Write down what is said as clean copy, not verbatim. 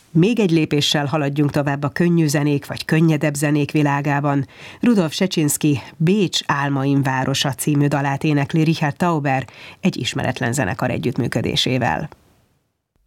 Még egy lépéssel haladjunk tovább a könnyű zenék vagy könnyedebb zenék világában. Rudolf Secsinszky Bécs álmaim városa című dalát énekli Richard Tauber egy ismeretlen zenekar együttműködésével.